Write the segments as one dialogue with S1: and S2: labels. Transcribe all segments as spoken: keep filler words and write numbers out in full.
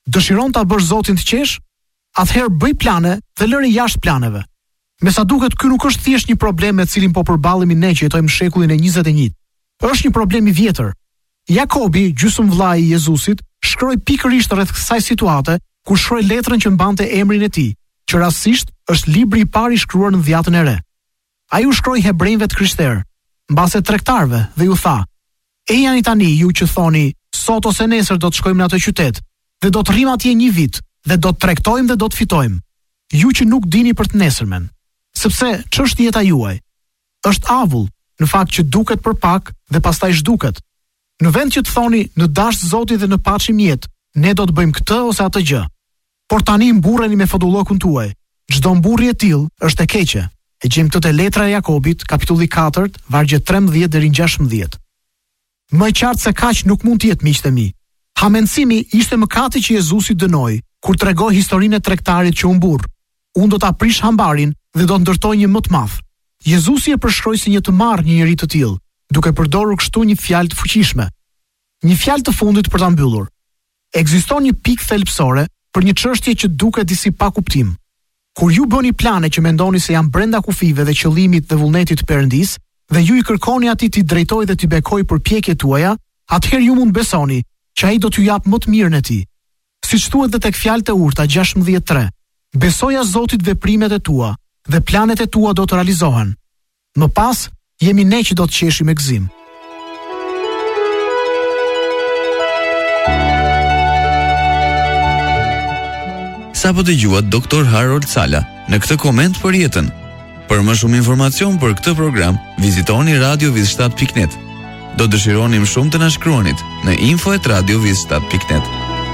S1: Dëshiron ta bësh Zotin të qesh? Atëherë bëj plane dhe lëri jashtë planeve. Me sa duket, ky nuk është thjesht një problem me cilin po përballemi ne që jetojmë në shekullin e njëzet e njëjtë. Është një problem i vjetër. Jakobi, gjysmëvllai i Jezusit, shkroi pikërisht rreth kësaj situate kur shkroi letrën që mbante emrin e tij, që rastësisht është libri i parë i shkruar në Dhjetën e Re. Ai u shkroi hebrejve të krishterë, mbase tregtarëve dhe ju tha: "E jani tani ju që thoni, sot ose nesër do të shkojmë në atë qytet, dhe do të rrim atje një vit, dhe do të tregtojmë dhe do të fitojmë. Ju që nuk dini për të nesërmen, sepse ç'është jeta juaj? Është avull, në fakt që duket për pak dhe pastaj zhduket. Në vend që të thoni, në dash Zoti dhe në paçim jetë, ne do të bëjmë këtë ose atë gjë. Por tani mburreni me fodullokun tuaj. Çdo mburrje e tillë është e keqe." E gjejmë këtë te letra e Jakobit, kapitulli katër, vargje trembëdhjetë deri në gjashtëmbëdhjetë. Më e qartë se kaq nuk mund të jetë, miqtë e mi. Hamendësimi ishte mëkati që Jezusi dënoi kur tregoi historinë e tregtarit që u mburr. Unë do ta prish hambarin dhe do të ndërtoj një më të madh. Jezusi e përshkroi si një të marr një njerëz të tillë, duke përdorur kështu një fjalë të fuqishme. Një fjalë të fundit për ta mbyllur. Ekziston një pikë thelbësore për një çështje që duket disi pa kuptim. Kur ju bëni plane që mendoni se janë brenda kufive dhe qëllimit dhe vullnetit të Perëndis, dhe ju i kërkoni atij t'i drejtojë dhe t'i bekojë përpjekjet tuaja, atëherë ju mund besoni që ai do t'ju jap më të mirën e tij. Siç thuhet edhe tek Fjalët e Urta gjashtëmbëdhjetë tre, besoja Zotit veprimet e tua dhe planet e tua do të realizohen. Më pas, jemi ne që do të qeshim me gëzim.
S2: Sa po dëgjuat doktor Harold Sala në këtë koment për jetën. Për më shumë informacion për këtë program, vizitoni radioviz shtat pikë net. Do dëshironim shumë të na shkruanit në info at radioviz shtat pikë net.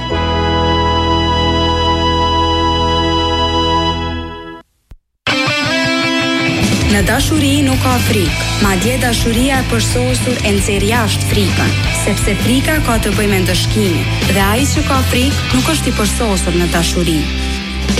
S3: Në dashuri nuk ka frikë, madje dashuria e përsosur e nxjerr jashtë frikën, sepse frika ka të bëjë me ndëshkimin, dhe ai që ka frikë nuk është i përsosur në dashuri.